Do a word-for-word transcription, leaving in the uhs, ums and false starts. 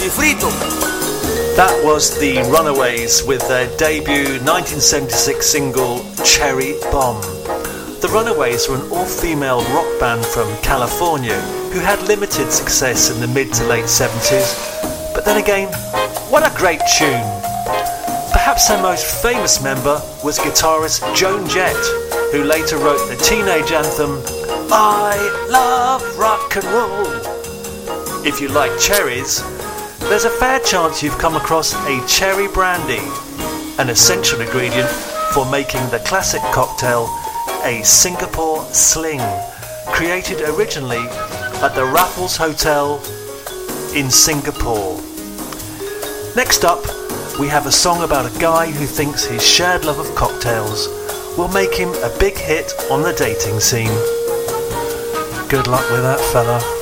Frito. That was the Runaways with their debut nineteen seventy-six single Cherry Bomb. The Runaways were an all-female rock band from California who had limited success in the mid to late seventies, but then again, what a great tune. Perhaps their most famous member was guitarist Joan Jett, who later wrote the teenage anthem I Love Rock and Roll. If you like cherries, there's a fair chance you've come across a cherry brandy, an essential ingredient for making the classic cocktail a Singapore Sling, created originally at the Raffles Hotel in Singapore. Next up, we have a song about a guy who thinks his shared love of cocktails will make him a big hit on the dating scene. Good luck with that, fella.